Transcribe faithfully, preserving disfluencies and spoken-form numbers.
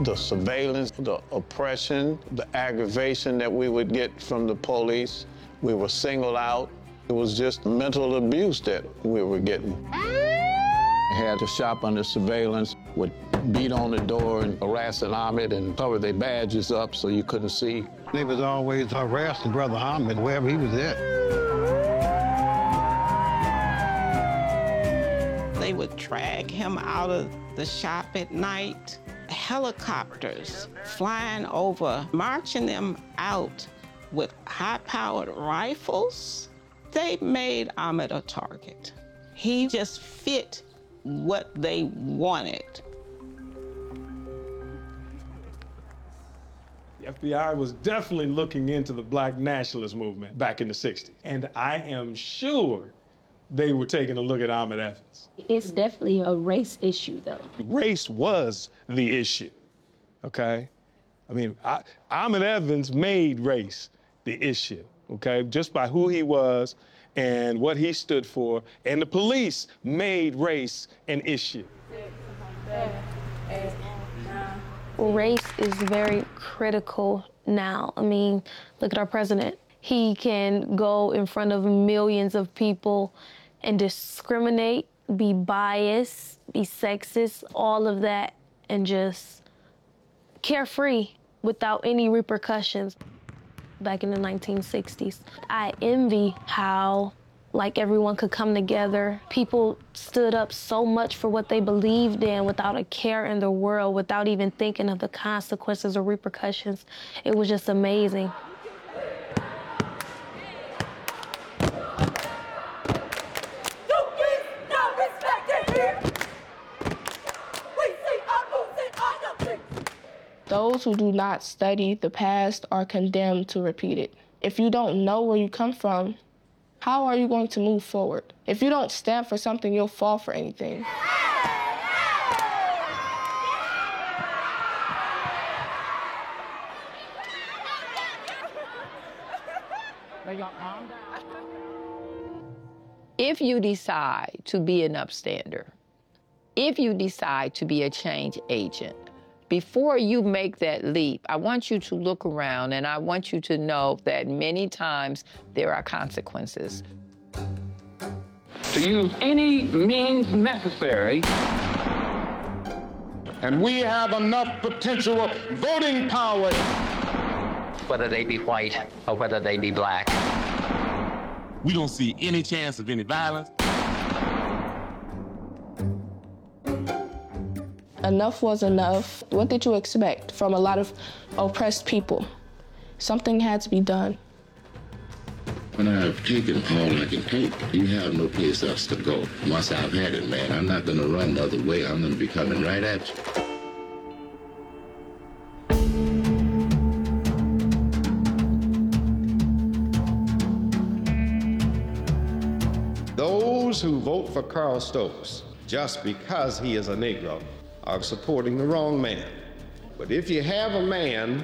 The surveillance, the oppression, the aggravation that we would get from the police. We were singled out. It was just mental abuse that we were getting. Had to shop under surveillance, would beat on the door and harass Ahmed and cover their badges up so you couldn't see. They was always harassing Brother Ahmed wherever he was at. They would drag him out of the shop at night. Helicopters flying over, marching them out with high-powered rifles. They made Ahmed a target. He just fit what they wanted. The F B I was definitely looking into the Black nationalist movement back in the sixties. And I am sure they were taking a look at Ahmed Evans. It's definitely a race issue, though. Race was the issue, okay? I mean, I, Ahmed Evans made race the issue, okay? Just by who he was and what he stood for, and the police made race an issue. Race is very critical now. I mean, look at our president. He can go in front of millions of people and discriminate, be biased, be sexist, all of that, and just carefree without any repercussions. Back in the nineteen sixties, I envy how, like, everyone could come together. People stood up so much for what they believed in without a care in the world, without even thinking of the consequences or repercussions. It was just amazing. Those who do not study the past are condemned to repeat it. If you don't know where you come from, how are you going to move forward? If you don't stand for something, you'll fall for anything. If you decide to be an upstander, if you decide to be a change agent, before you make that leap, I want you to look around and I want you to know that many times there are consequences. To use any means necessary, and we have enough potential voting power. Whether they be white or whether they be black. We don't see any chance of any violence. Enough was enough. What did you expect from a lot of oppressed people? Something had to be done. When I've taken all I can take, you have no place else to go. Once I've had it, man, I'm not gonna run the other way. I'm gonna be coming right at you. Those who vote for Carl Stokes just because he is a Negro are supporting the wrong man. But if you have a man